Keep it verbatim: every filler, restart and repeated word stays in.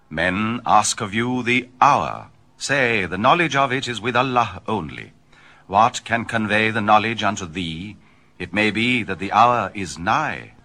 Men ask of you the hour. Say, the knowledge of it is with Allah only. What can convey the knowledge unto thee? It may be that the hour is nigh.